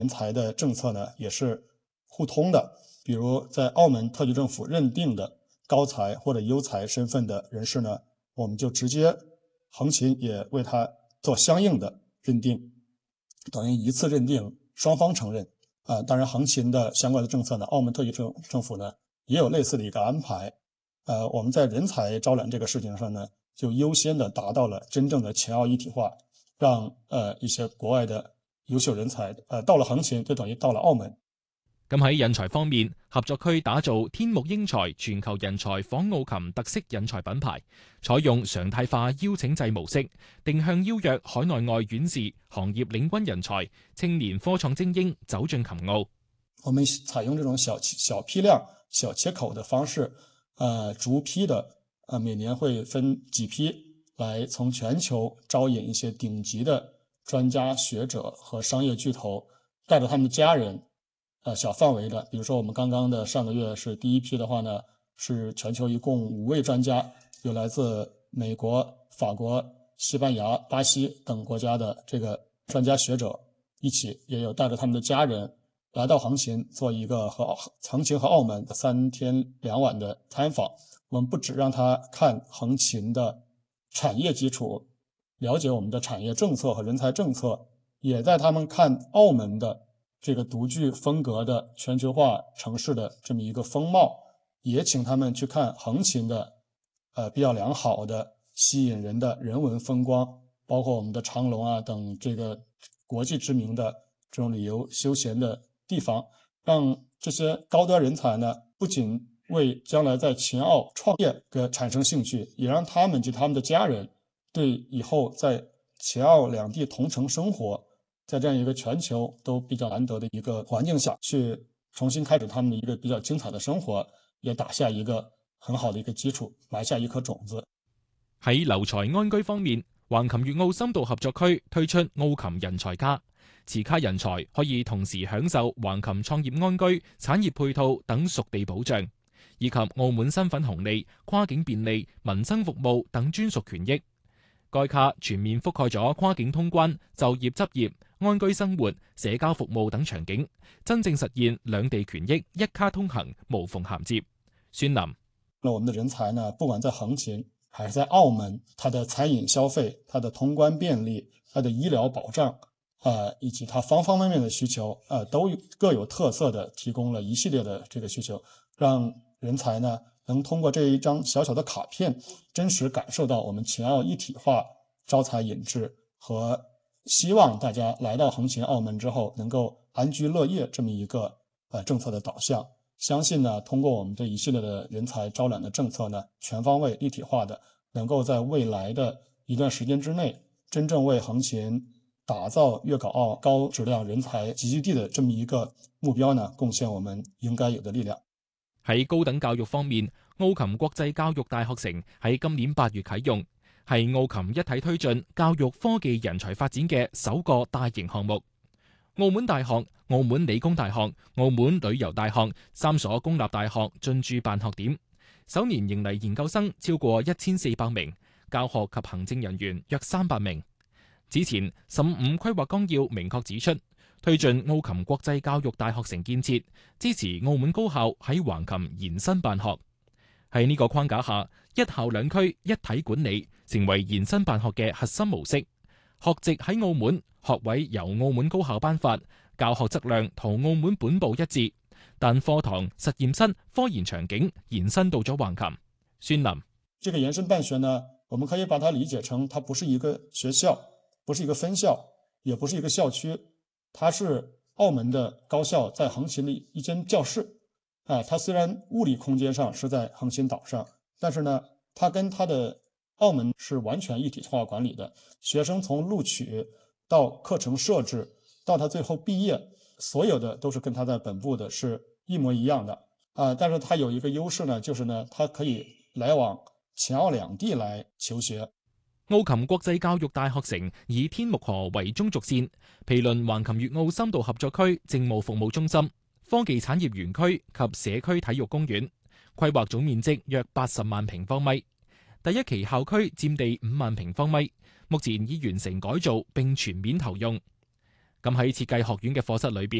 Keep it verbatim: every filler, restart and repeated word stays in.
人才的政策呢也是互通的。比如在澳门特区政府认定的高才或者优才身份的人士呢，我们就直接横琴也为他做相应的认定，等于一次认定，双方承认。啊、呃，当然横琴的相关的政策呢，澳门特区政政府呢也有类似的一个安排。呃，我们在人才招揽这个事情上呢，就優先的達到了真正的前澳一體化，讓呃一些國外的優秀人才呃到了橫琴，就等於到了澳門。 咁喺人才方面，合作區打造天目英才全球人才訪澳琴特色人才品牌，採用常態化邀請制模式，定向邀約海內外院士、行業領軍人才、青年科創精英走進琴澳。 我們採用這種小小批量、小切口的方式，呃，逐批的，呃，每年會分幾批來從全球招引一些頂級的專家學者和商業巨頭，帶着他們的家人。呃，小範圍的，比如說我們剛剛的上個月是第一批的話呢，是全球一共五位專家，有來自美國、法國、西班牙、巴西等國家的這個專家學者一起，也有帶着他們的家人來到橫琴做一個和橫琴和澳門的三天兩晚的參訪。我們不只讓他看橫琴的產業基礎，了解我們的產業政策和人才政策，也帶他們看澳門的這個獨具風格的全球化城市的這麼一個風貌，也請他們去看橫琴的呃比較良好的吸引人的人文風光，包括我們的長隆啊等這個國際知名的這種旅遊休閒的地方，讓這些高端人才呢不僅為將來在秦澳創業嘅產生興趣，也讓他們及他們的家人對以後在秦澳兩地同城生活，在這樣一個全球都比較難得的一個環境下去重新開始他們的一個比較精彩的生活，也打下一個很好的一個基礎，埋下一顆種子。 喺留才安居方面，橫琴粵澳深度合作區推出澳琴人才卡，持卡人才可以同時享受橫琴創業安居、產業配套等屬地保障，以及澳門身份紅利、跨境便利、民生服務等專屬權益。該卡全面覆蓋咗跨境通關、就業執業、安居生活、社交服務等場景，真正實現兩地權益一卡通行，無縫銜接。孫林， 那我們的人才呢，不管在橫琴還是在澳門，它的餐飲消費、它的通關便利、它的醫療保障，呃，以及它方方面面的需求，呃，都各有特色的提供了一系列的這個需求，讓人才呢能通過這一張小小的卡片，真實感受到我們秦澳一體化招才引智，和希望大家來到橫琴澳門之後能夠安居樂業這麼一個呃政策的導向。相信呢，通過我們這一系列的人才招攬的政策呢，全方位立體化的，能夠在未來的一段時間之內，真正為橫琴打造粵港澳高質量人才集聚地的這麼一個目標呢，貢獻我們應該有的力量。 喺高等教育方面，澳琴國際教育大學城喺今年八月啟用，係澳琴一體推進教育科技人才發展嘅首個大型項目。澳門大學、澳門理工大學、澳門旅遊大學三所公立大學進駐辦學點，首年迎嚟研究生超過一千四百名，教學及行政人員約三百名。此前，十五規劃綱要明確指出，推進澳琴國際教育大學城建設，支持澳門高校喺橫琴延伸辦學。喺呢個框架下，一校兩區一體管理成為延伸辦學嘅核心模式。學籍喺澳門，學位由澳門高校頒發，教學質量同澳門本部一致，但課堂、實驗室、科研場景延伸到咗橫琴。孫林， 這個延伸辦學呢，我們可以把它理解成，它不是一個學校，不是一個分校，也不是一個校區，它是澳門的高校在橫琴的一間教室。啊，它雖然物理空間上是在橫琴島上，但是呢，它跟它的澳門是完全一體化管理的。學生從錄取到課程設置到他最後畢業，所有的都是跟他在本部的是一模一樣的。啊，但是它有一個優勢呢，就是呢，它可以來往秦澳兩地來求學。 澳琴國際教育大學城以天目河為中軸線，毗鄰橫琴粵澳深度合作區政務服務中心、科技產業園區及社區體育公園，規劃總面積約八十萬平方米。第一期校區佔地五萬平方米，目前已完成改造並全面投用。 咁喺設計學院嘅課室裏邊，